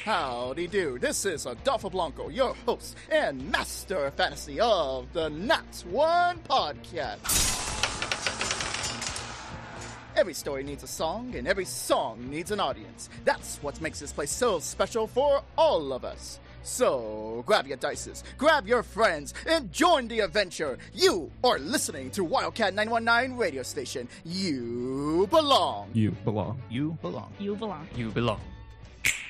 Howdy do, this is Adolfo Blanco, your host and master of fantasy of the Not One Podcast. Every story needs a song, and every song needs an audience. That's what makes this place so special for all of us. So, grab your dices, grab your friends, and join the adventure. You are listening to Wildcat 919 radio station. You belong. You belong. You belong. You belong. You belong.